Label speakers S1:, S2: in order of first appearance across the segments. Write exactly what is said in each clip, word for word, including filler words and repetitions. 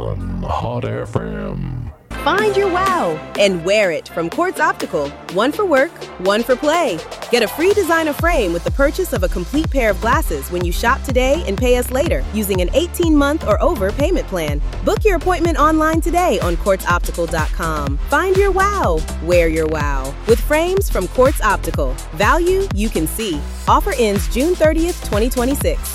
S1: on Hot F M.
S2: Find your wow and wear it from Quartz Optical. One for work, one for play. Get a free designer frame with the purchase of a complete pair of glasses when you shop today and pay us later using an eighteen-month or over payment plan. Book your appointment online today on quartz optical dot com. Find your wow, wear your wow. With frames from Quartz Optical. Value you can see. Offer ends June thirtieth, twenty twenty-six.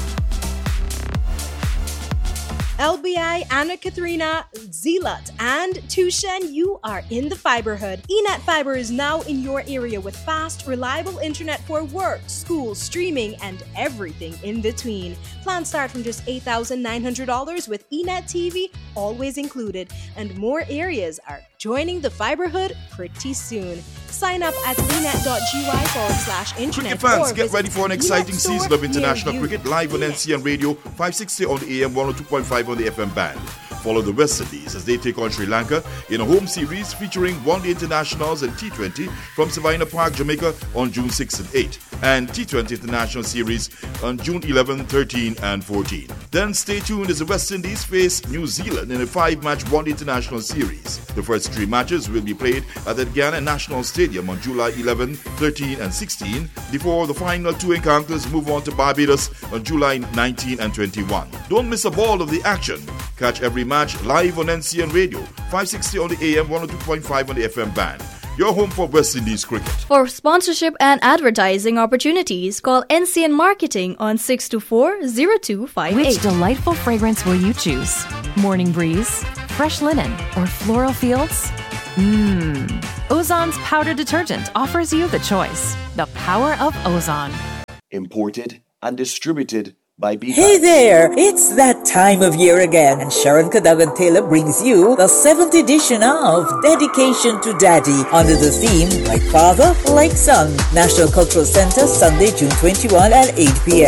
S3: L B I, Anna Katharina, Zealot, and Tushen, you are in the fiberhood. eNet Fiber is now in your area with fast, reliable internet for work, school, streaming, and everything in between. Plans start from just eight thousand nine hundred dollars with eNet T V always included, and more areas are joining the fiberhood pretty soon. Sign up at enet.gy forward slash internet.
S4: Cricket fans, get ready for an exciting season of international cricket live on N C N Radio, five sixty on the A M, one oh two point five on the F M band. Follow the West Indies as they take on Sri Lanka in a home series featuring one-day internationals and T twenty from Savannah Park, Jamaica on June sixth and eighth, and T twenty International Series on June eleventh, thirteenth and fourteenth. Then stay tuned as the West Indies face New Zealand in a five-match one-day international series. The first three matches will be played at the Guyana National Stadium on July eleventh, thirteenth and sixteenth before the final two encounters move on to Barbados on July nineteenth and twenty-first. Don't miss a ball of the action. Catch every match live on N C N Radio, five sixty on the A M, one oh two point five on the F M band. Your home for West Indies cricket.
S5: For sponsorship and advertising opportunities, call N C N Marketing on six two four, zero two five eight.
S6: Which delightful fragrance will you choose? Morning breeze, fresh linen, or floral fields? Mmm. Ozon's powder detergent offers you the choice. The power of Ozon.
S7: Imported and distributed by B.
S8: Hey there! It's that time of year again, and Sharon Cadogan Taylor brings you the seventh edition of Dedication to Daddy under the theme Like Father, Like Son. National Cultural Center, Sunday, June twenty-first at eight p.m.